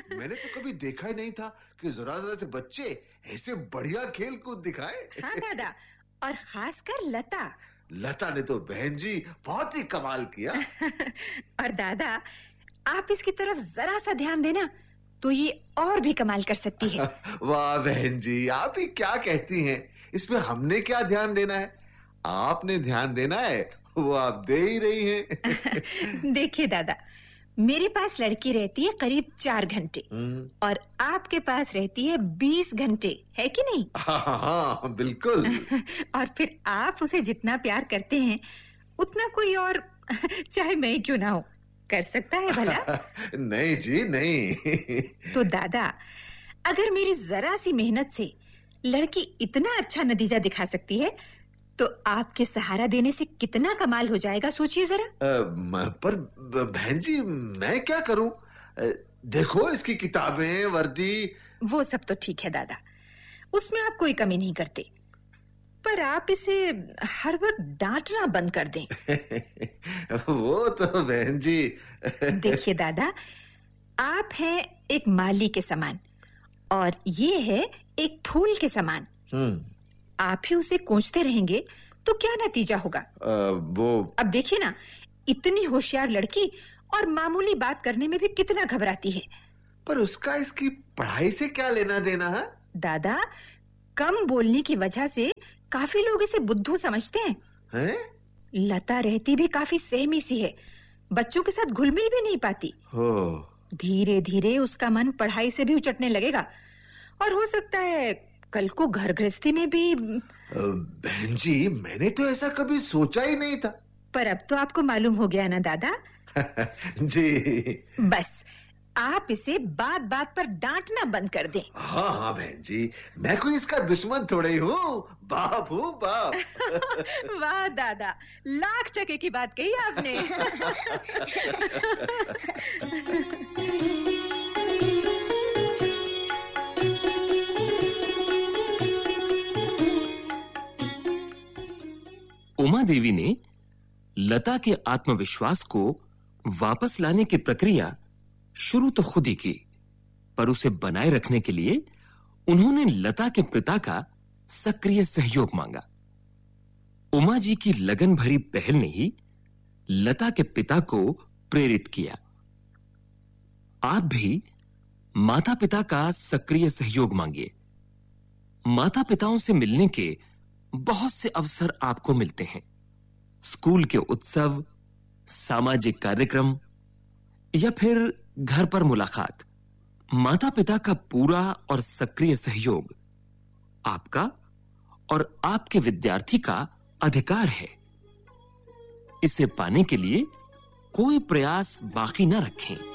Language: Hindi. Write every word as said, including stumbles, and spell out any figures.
मैंने तो कभी देखा ही नहीं था कि जरा जरा से बच्चे ऐसे बढ़िया खेल कूद दिखाए। हाँ दादा, और खासकर लता। लता ने तो बहन जी बहुत ही कमाल किया। और दादा, आप इसकी तरफ जरा सा ध्यान देना तो ये और भी कमाल कर सकती है। वाह बहन जी, आप ही क्या कहती हैं? इसमें हमने क्या ध्यान देना है? आपने ध्यान देना है, वो आप दे ही रही हैं। देखिए दादा, मेरे पास लड़की रहती है करीब चार घंटे और आपके पास रहती है बीस घंटे, है कि नहीं? हाँ हाँ बिल्कुल। और फिर आप उसे जितना प्यार करते हैं उतना कोई और, चाहे मैं ही क्यों ना हो, कर सकता है भला? नहीं जी नहीं। तो दादा, अगर मेरी जरा सी मेहनत से लड़की इतना अच्छा नतीजा दिखा सकती है तो आपके सहारा देने से कितना कमाल हो जाएगा, सोचिए जरा। पर बहन जी मैं क्या करूं? देखो इसकी किताबें, वर्दी। वो सब तो ठीक है दादा, उसमें आप कोई कमी नहीं करते, पर आप इसे हर वक्त डांटना बंद कर दें। वो तो बहन जी। देखिए दादा, आप हैं एक माली के समान और ये है एक फूल के समान। हम्म आप ही उसे कोंचते रहेंगे तो क्या नतीजा होगा? आ, वो अब देखिए ना, इतनी होशियार लड़की और मामूली बात करने में भी कितना घबराती है। पर उसका इसकी पढ़ाई से क्या लेना देना है? दादा, कम बोलने की वजह से काफी लोग इसे बुद्धू समझते हैं। हैं? लता रहती भी काफी सहमी सी है, बच्चों के साथ घुल मिल भी नहीं पाती। हो धीरे धीरे उसका मन पढ़ाई से भी उचटने लगेगा और हो सकता है कल को घर गृहस्थी में भी। बहन जी मैंने तो ऐसा कभी सोचा ही नहीं था। पर अब तो आपको मालूम हो गया ना दादा। जी बस आप इसे बात बात पर डांटना बंद कर दें। हाँ हाँ बहन जी, मैं कोई इसका दुश्मन थोड़े ही हूँ, बाप हूँ बाप। वाह दादा, लाख टके की बात कही आपने। उमा देवी ने लता के आत्मविश्वास को वापस लाने की प्रक्रिया शुरू तो खुद ही की, पर उसे बनाए रखने के लिए उन्होंने लता के पिता का सक्रिय सहयोग मांगा। उमा जी की लगन भरी पहल ने ही लता के पिता को प्रेरित किया। आप भी माता पिता का सक्रिय सहयोग मांगिए। माता पिताओं से मिलने के बहुत से अवसर आपको मिलते हैं। स्कूल के उत्सव, सामाजिक कार्यक्रम या फिर घर पर मुलाकात। माता पिता का पूरा और सक्रिय सहयोग आपका और आपके विद्यार्थी का अधिकार है। इसे पाने के लिए कोई प्रयास बाकी न रखें।